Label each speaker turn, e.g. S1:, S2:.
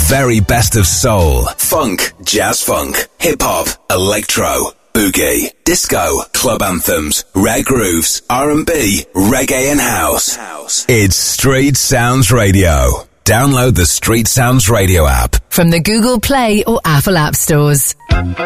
S1: very best of soul, funk, jazz funk, hip-hop, electro, boogie, disco, club anthems, rare grooves, R&B, reggae and house. It's Street Sounds Radio. Download the Street Sounds Radio app
S2: from the Google Play or Apple App Stores.